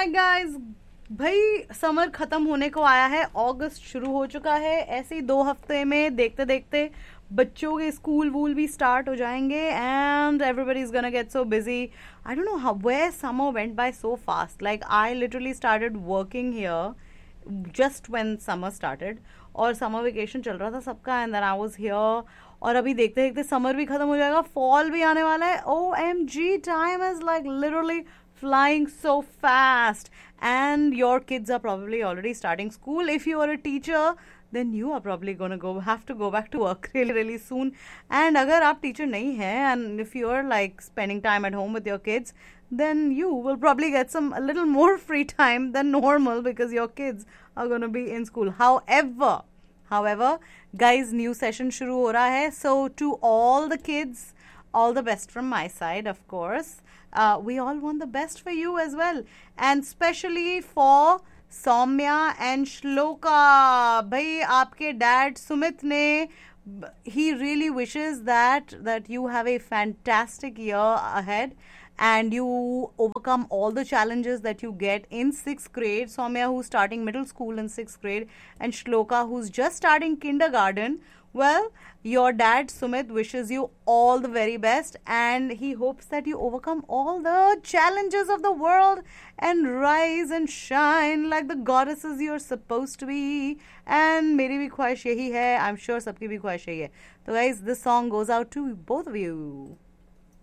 Hi guys, भाई summer खत्म होने को आया है, अगस्त शुरू हो चुका है। ऐसे ही 2 हफ्ते में देखते देखते बच्चों के स्कूल वूल भी स्टार्ट हो जाएंगे and everybody is gonna get so busy. I don't know how where summer went by so fast. Like I literally started working here just when summer started और समर वेकेशन चल रहा था सबका and then I was here. और अभी देखते देखते summer भी खत्म हो जाएगा, फॉल भी आने वाला है। OMG, time is like literally flying so fast, and your kids are probably already starting school. If you are a teacher, then you are probably going to have to go back to work really soon. And अगर आप teacher नहीं हैं and if you are like spending time at home with your kids, then you will probably get a little more free time than normal because your kids are going to be in school. However, guys, new session शुरू हो रहा है. So to all the kids, all the best from my side, of course. We all want the best for you as well, and especially for Soumya and Shloka. भाई आपके dad Sumit ने, he really wishes that you have a fantastic year ahead and you overcome all the challenges that you get in 6th grade. Soumya, who's starting middle school in 6th grade, and Shloka, who's just starting kindergarten. Well, your dad Sumit wishes you all the very best and he hopes that you overcome all the challenges of the world and rise and shine like the goddesses you're supposed to be. And मेरी भी ख्वाहिश यही है, I'm sure सबकी भी ख्वाहिश यही है. So guys, this song goes out to both of you.